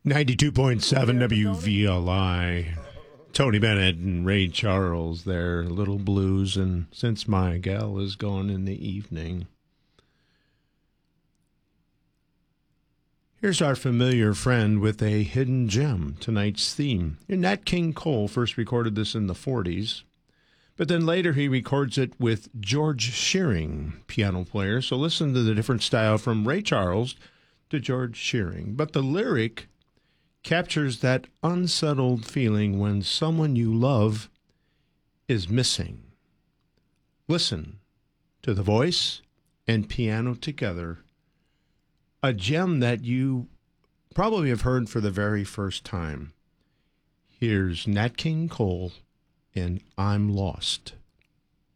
92.7 WVLI. Tony Bennett and Ray Charles there, Little Blues, and Since My Gal Is Gone in the Evening. Here's our familiar friend with a hidden gem, tonight's theme. Nat King Cole first recorded this in the 40s, but then later he records it with George Shearing, piano player. So listen to the different style from Ray Charles to George Shearing. But the lyric captures that unsettled feeling when someone you love is missing. Listen to the voice and piano together, a gem that you probably have heard for the very first time. Here's Nat King Cole in I'm Lost.